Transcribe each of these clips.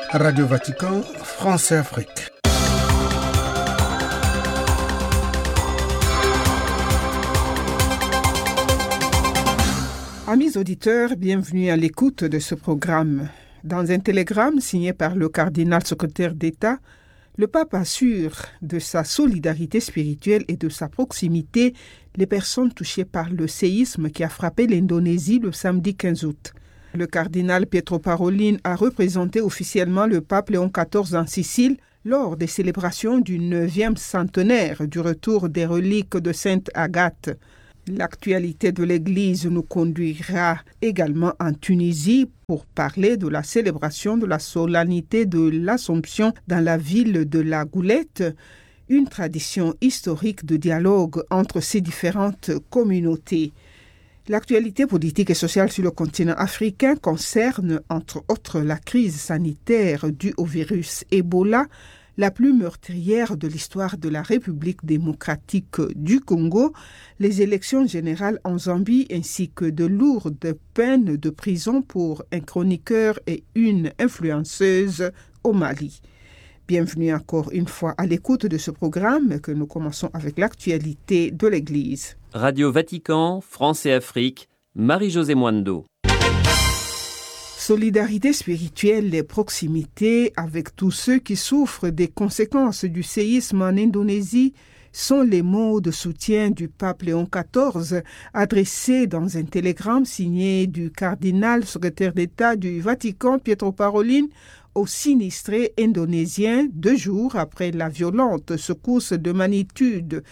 Radio Vatican, France et Afrique. Amis auditeurs, bienvenue à l'écoute de ce programme. Dans un télégramme signé par le cardinal secrétaire d'État, le pape assure de sa solidarité spirituelle et de sa proximité les personnes touchées par le séisme qui a frappé l'Indonésie le samedi 15 août. Le cardinal Pietro Parolin a représenté officiellement le pape Léon XIV en Sicile lors des célébrations du 9e centenaire du retour des reliques de Sainte Agathe. L'actualité de l'Église nous conduira également en Tunisie pour parler de la célébration de la solennité de l'Assomption dans la ville de La Goulette, une tradition historique de dialogue entre ces différentes communautés. L'actualité politique et sociale sur le continent africain concerne, entre autres, la crise sanitaire due au virus Ebola, la plus meurtrière de l'histoire de la République démocratique du Congo, les élections générales en Zambie ainsi que de lourdes peines de prison pour un chroniqueur et une influenceuse au Mali. Bienvenue encore une fois à l'écoute de ce programme que nous commençons avec l'actualité de l'Église. Radio Vatican, France et Afrique, Marie-Josée Mwando. Solidarité spirituelle et proximité avec tous ceux qui souffrent des conséquences du séisme en Indonésie sont les mots de soutien du pape Léon XIV adressés dans un télégramme signé du cardinal secrétaire d'État du Vatican Pietro Parolin aux sinistrés indonésiens 2 jours après la violente secousse de magnitude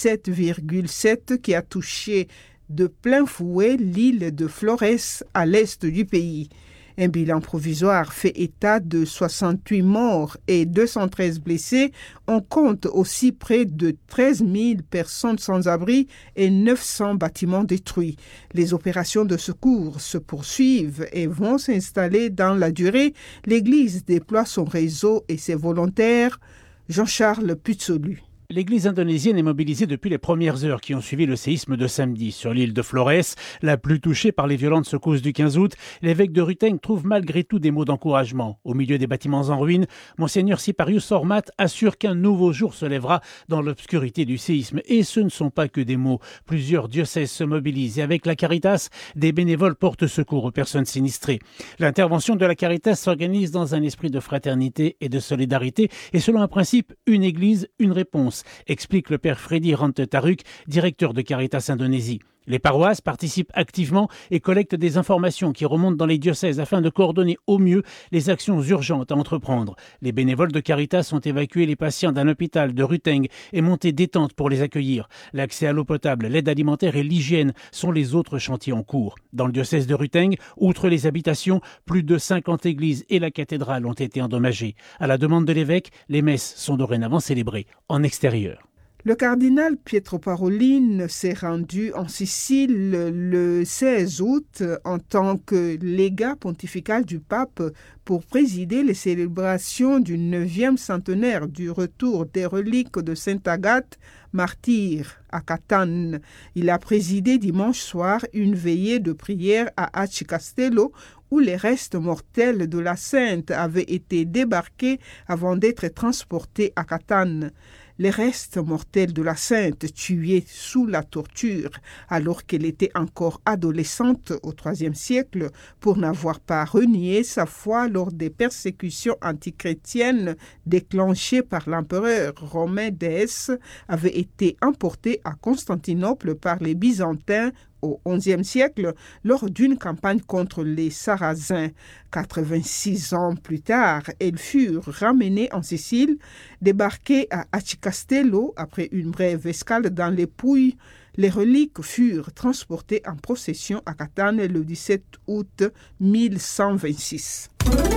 7,7 qui a touché de plein fouet l'île de Flores à l'est du pays. Un bilan provisoire fait état de 68 morts et 213 blessés. On compte aussi près de 13 000 personnes sans abri et 900 bâtiments détruits. Les opérations de secours se poursuivent et vont s'installer dans la durée. L'Église déploie son réseau et ses volontaires. Jean-Charles Puzzolu. L'Église indonésienne est mobilisée depuis les premières heures qui ont suivi le séisme de samedi. Sur l'île de Flores, la plus touchée par les violentes secousses du 15 août, l'évêque de Ruteng trouve malgré tout des mots d'encouragement. Au milieu des bâtiments en ruine, Monseigneur Siparius Ormat assure qu'un nouveau jour se lèvera dans l'obscurité du séisme. Et ce ne sont pas que des mots. Plusieurs diocèses se mobilisent et avec la Caritas, des bénévoles portent secours aux personnes sinistrées. L'intervention de la Caritas s'organise dans un esprit de fraternité et de solidarité et selon un principe, une église, une réponse, explique le père Freddy Rantetaruk, directeur de Caritas Indonésie. Les paroisses participent activement et collectent des informations qui remontent dans les diocèses afin de coordonner au mieux les actions urgentes à entreprendre. Les bénévoles de Caritas ont évacué les patients d'un hôpital de Ruteng et monté des tentes pour les accueillir. L'accès à l'eau potable, l'aide alimentaire et l'hygiène sont les autres chantiers en cours. Dans le diocèse de Ruteng, outre les habitations, plus de 50 églises et la cathédrale ont été endommagées. À la demande de l'évêque, les messes sont dorénavant célébrées en extérieur. Le cardinal Pietro Parolin s'est rendu en Sicile le 16 août en tant que légat pontifical du pape pour présider les célébrations du 9e centenaire du retour des reliques de Sainte Agathe, martyre à Catane. Il a présidé dimanche soir une veillée de prière à Aci Castello où les restes mortels de la sainte avaient été débarqués avant d'être transportés à Catane. Les restes mortels de la sainte tuée sous la torture alors qu'elle était encore adolescente au IIIe siècle pour n'avoir pas renié sa foi lors des persécutions antichrétiennes déclenchées par l'empereur romain Décès avaient été emportés à Constantinople par les Byzantins au XIe siècle lors d'une campagne contre les Sarrasins. 86 ans plus tard, elles furent ramenées en Sicile, débarquées à Aci Castello après une brève escale dans les Pouilles. Les reliques furent transportées en procession à Catane le 17 août 1126.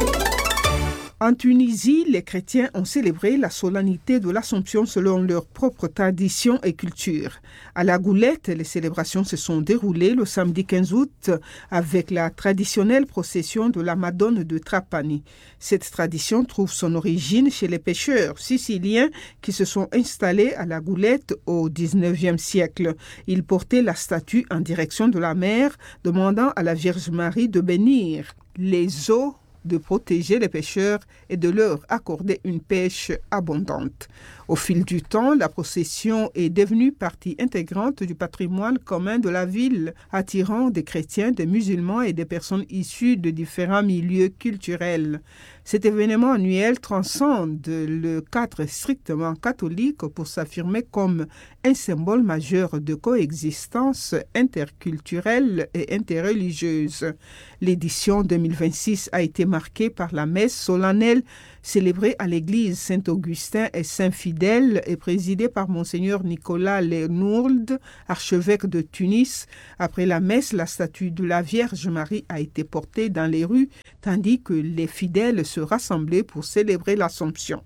En Tunisie, les chrétiens ont célébré la solennité de l'Assomption selon leur propre tradition et culture. À La Goulette, les célébrations se sont déroulées le samedi 15 août avec la traditionnelle procession de la Madone de Trapani. Cette tradition trouve son origine chez les pêcheurs siciliens qui se sont installés à La Goulette au XIXe siècle. Ils portaient la statue en direction de la mer, demandant à la Vierge Marie de bénir les eaux de protéger les pêcheurs et de leur accorder une pêche abondante. Au fil du temps, la procession est devenue partie intégrante du patrimoine commun de la ville, attirant des chrétiens, des musulmans et des personnes issues de différents milieux culturels. Cet événement annuel transcende le cadre strictement catholique pour s'affirmer comme un symbole majeur de coexistence interculturelle et interreligieuse. L'édition 2026 a été marquée par la messe solennelle célébrée à l'église Saint-Augustin et Saint-Fidèle et présidée par Monseigneur Nicolas Lenourde, archevêque de Tunis. Après la messe, la statue de la Vierge Marie a été portée dans les rues, tandis que les fidèles se rassemblaient pour célébrer l'Assomption.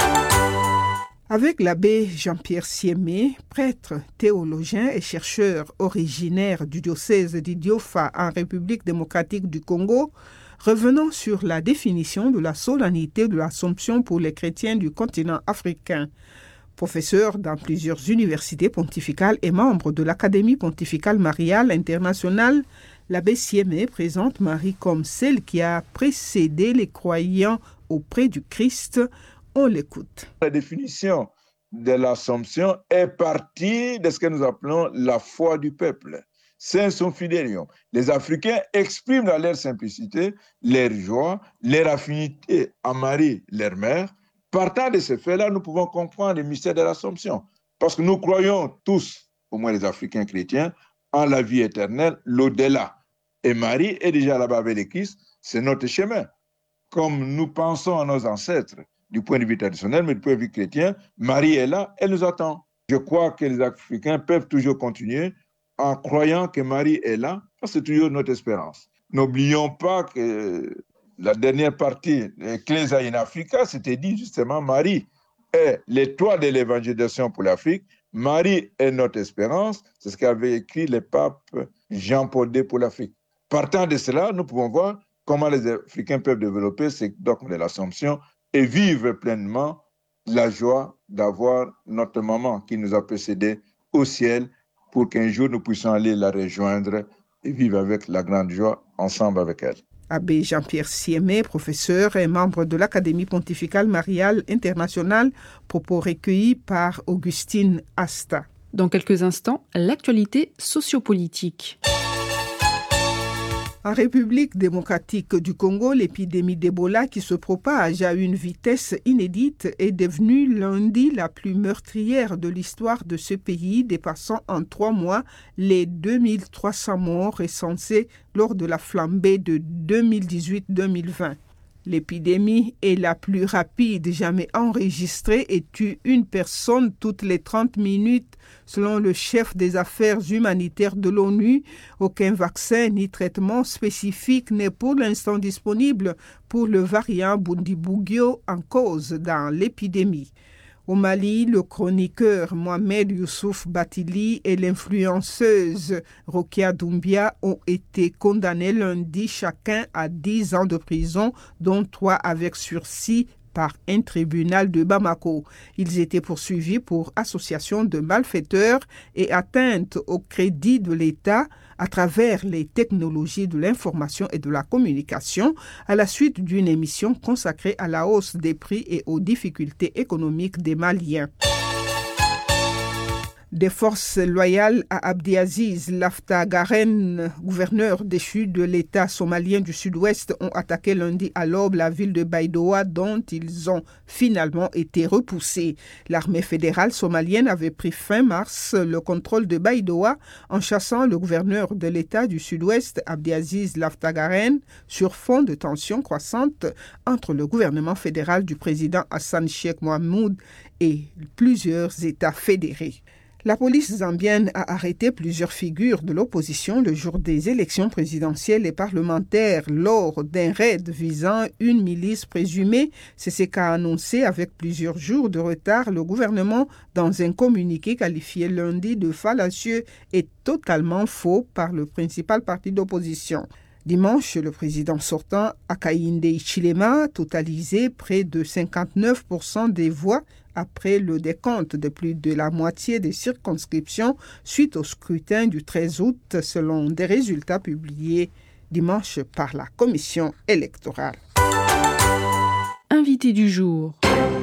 Avec l'abbé Jean-Pierre Siémé, prêtre, théologien et chercheur originaire du diocèse d'Idiofa en République démocratique du Congo, revenons sur la définition de la solennité de l'Assomption pour les chrétiens du continent africain. Professeur dans plusieurs universités pontificales et membre de l'Académie pontificale mariale internationale, l'abbé Siémé présente Marie comme celle qui a précédé les croyants auprès du Christ. On l'écoute. La définition de l'Assomption est partie de ce que nous appelons la foi du peuple. C'est son fidélion. Les Africains expriment dans leur simplicité leur joie, leur affinité à Marie, leur mère. Partant de ce fait-là, nous pouvons comprendre le mystère de l'Assomption. Parce que nous croyons tous, au moins les Africains chrétiens, en la vie éternelle, l'au-delà. Et Marie est déjà là-bas avec le Christ, c'est notre chemin. Comme nous pensons à nos ancêtres, du point de vue traditionnel, mais du point de vue chrétien, Marie est là, elle nous attend. Je crois que les Africains peuvent toujours continuer en croyant que Marie est là, parce que c'est toujours notre espérance. N'oublions pas que la dernière partie de Ecclesia in Africa, c'était dit justement Marie est l'étoile de l'évangélisation pour l'Afrique, Marie est notre espérance, c'est ce qu'avait écrit le pape Jean-Paul II pour l'Afrique. Partant de cela, nous pouvons voir comment les Africains peuvent développer ces dogmes de l'Assomption et vivre pleinement la joie d'avoir notre maman qui nous a précédés au ciel pour qu'un jour nous puissions aller la rejoindre et vivre avec la grande joie ensemble avec elle. Abbé Jean-Pierre Siémé, professeur et membre de l'Académie pontificale mariale internationale, propos recueillis par Augustine Asta. Dans quelques instants, l'actualité sociopolitique. En République démocratique du Congo, l'épidémie d'Ebola qui se propage à une vitesse inédite est devenue lundi la plus meurtrière de l'histoire de ce pays, dépassant en 3 mois les 2300 morts recensés lors de la flambée de 2018-2020. L'épidémie est la plus rapide jamais enregistrée et tue une personne toutes les 30 minutes. Selon le chef des affaires humanitaires de l'ONU, aucun vaccin ni traitement spécifique n'est pour l'instant disponible pour le variant Bundibugyo en cause dans l'épidémie. Au Mali, le chroniqueur Mohamed Youssouf Batili et l'influenceuse Rokia Doumbia ont été condamnés lundi chacun à 10 ans de prison, dont 3 avec sursis par un tribunal de Bamako. Ils étaient poursuivis pour association de malfaiteurs et atteinte au crédit de l'État à travers les technologies de l'information et de la communication à la suite d'une émission consacrée à la hausse des prix et aux difficultés économiques des Maliens. Des forces loyales à Abdiaziz Laftagaren, gouverneur déchu de l'État somalien du Sud-Ouest, ont attaqué lundi à l'aube la ville de Baidoa dont ils ont finalement été repoussés. L'armée fédérale somalienne avait pris fin mars le contrôle de Baidoa en chassant le gouverneur de l'État du Sud-Ouest, Abdiaziz Laftagaren, sur fond de tensions croissantes entre le gouvernement fédéral du président Hassan Sheikh Mohamud et plusieurs États fédérés. La police zambienne a arrêté plusieurs figures de l'opposition le jour des élections présidentielles et parlementaires lors d'un raid visant une milice présumée. C'est ce qu'a annoncé avec plusieurs jours de retard le gouvernement dans un communiqué qualifié lundi de fallacieux et totalement faux par le principal parti d'opposition. Dimanche, le président sortant, Hakainde Hichilema, totalisait près de 59% des voix après le décompte de plus de la moitié des circonscriptions suite au scrutin du 13 août, selon des résultats publiés dimanche par la commission électorale. l'actualité du jour.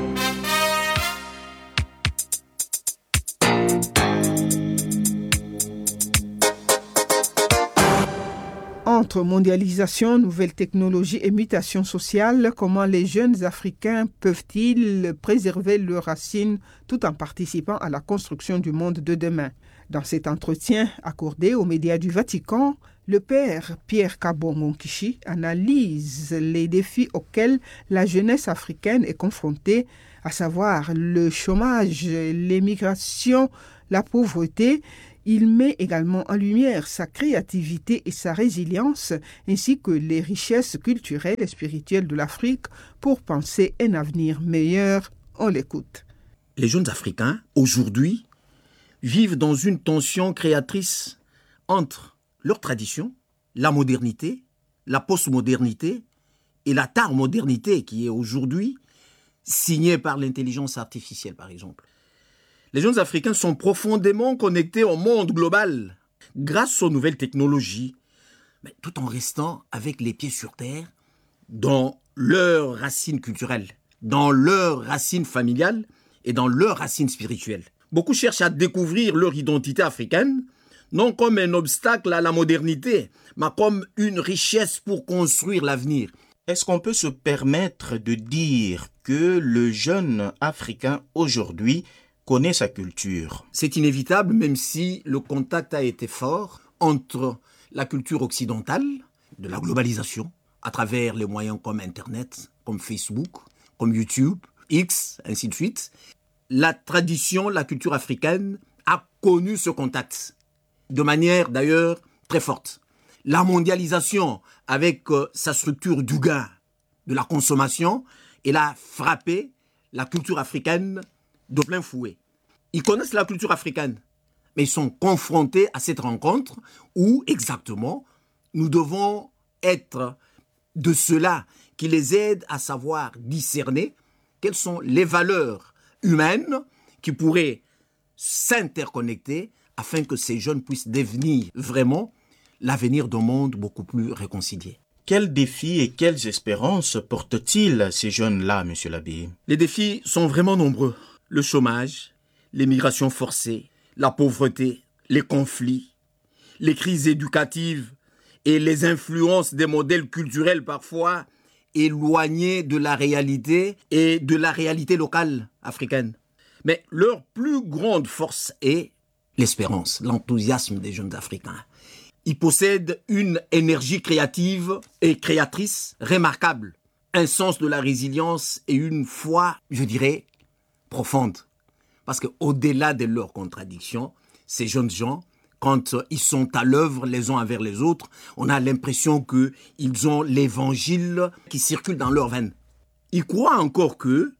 Entre mondialisation, nouvelles technologies et mutations sociales, comment les jeunes Africains peuvent-ils préserver leurs racines tout en participant à la construction du monde de demain? Dans cet entretien accordé aux médias du Vatican, le père Pierre Kabongo-Nkishi analyse les défis auxquels la jeunesse africaine est confrontée, à savoir le chômage, l'émigration, la pauvreté. Il met également en lumière sa créativité et sa résilience, ainsi que les richesses culturelles et spirituelles de l'Afrique pour penser un avenir meilleur. On l'écoute. Les jeunes Africains, aujourd'hui, vivent dans une tension créatrice entre leur tradition, la modernité, la postmodernité et la tard-modernité qui est aujourd'hui signée par l'intelligence artificielle, par exemple. Les jeunes Africains sont profondément connectés au monde global grâce aux nouvelles technologies, mais tout en restant avec les pieds sur terre dans leurs racines culturelles, dans leurs racines familiales et dans leurs racines spirituelles. Beaucoup cherchent à découvrir leur identité africaine, non comme un obstacle à la modernité, mais comme une richesse pour construire l'avenir. Est-ce qu'on peut se permettre de dire que le jeune Africain aujourd'hui connaît sa culture? C'est inévitable, même si le contact a été fort entre la culture occidentale, de la globalisation, à travers les moyens comme Internet, comme Facebook, comme YouTube, X, ainsi de suite. La tradition, la culture africaine a connu ce contact, de manière d'ailleurs très forte. La mondialisation, avec sa structure du gain, de la consommation, elle a frappé la culture africaine de plein fouet. Ils connaissent la culture africaine, mais ils sont confrontés à cette rencontre où, exactement, nous devons être de ceux-là qui les aident à savoir discerner quelles sont les valeurs humaines qui pourraient s'interconnecter afin que ces jeunes puissent devenir vraiment l'avenir d'un monde beaucoup plus réconcilié. Quels défis et quelles espérances portent-ils ces jeunes-là, M. l'abbé? Les défis sont vraiment nombreux. Le chômage, l'émigration forcée, la pauvreté, les conflits, les crises éducatives et les influences des modèles culturels parfois éloignés de la réalité et de la réalité locale africaine. Mais leur plus grande force est l'espérance, l'enthousiasme des jeunes Africains. Ils possèdent une énergie créative et créatrice remarquable, un sens de la résilience et une foi, je dirais, profonde. Parce qu'au-delà de leurs contradictions, ces jeunes gens, quand ils sont à l'œuvre les uns envers les autres, on a l'impression qu'ils ont l'évangile qui circule dans leurs veines. Ils croient encore que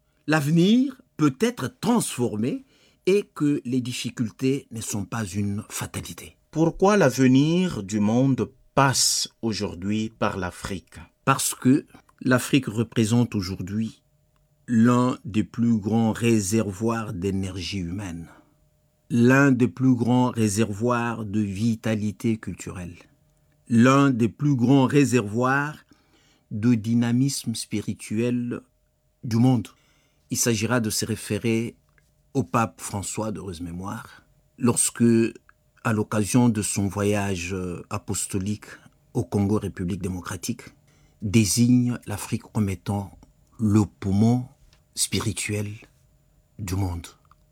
l'avenir peut être transformé et que les difficultés ne sont pas une fatalité. Pourquoi l'avenir du monde passe aujourd'hui par l'Afrique? Parce que l'Afrique représente aujourd'hui l'un des plus grands réservoirs d'énergie humaine, l'un des plus grands réservoirs de vitalité culturelle, l'un des plus grands réservoirs de dynamisme spirituel du monde. Il s'agira de se référer au pape François, d'heureuse mémoire, lorsque, à l'occasion de son voyage apostolique au Congo République démocratique, désigne l'Afrique comme étant le poumon spirituel du monde.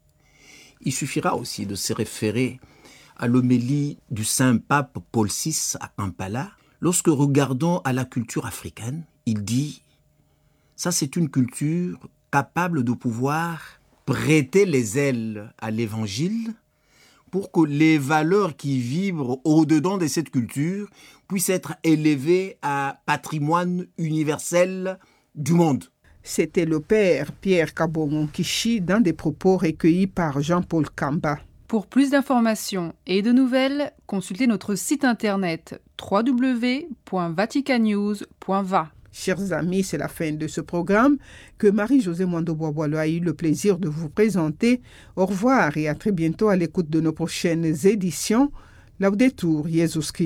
Il suffira aussi de se référer à l'homélie du Saint-Pape Paul VI à Kampala. Lorsque regardons à la culture africaine, il dit « ça c'est une culture capable de pouvoir prêter les ailes à l'évangile pour que les valeurs qui vibrent au-dedans de cette culture puissent être élevées à patrimoine universel du monde. » C'était le père Pierre Kabongo-Nkishi dans des propos recueillis par Jean-Paul Kamba. Pour plus d'informations et de nouvelles, consultez notre site internet www.vaticannews.va. Chers amis, c'est la fin de ce programme que Marie-Josée Mwando-Boisboilo a eu le plaisir de vous présenter. Au revoir et à très bientôt à l'écoute de nos prochaines éditions. Laudetur Jesus Christus.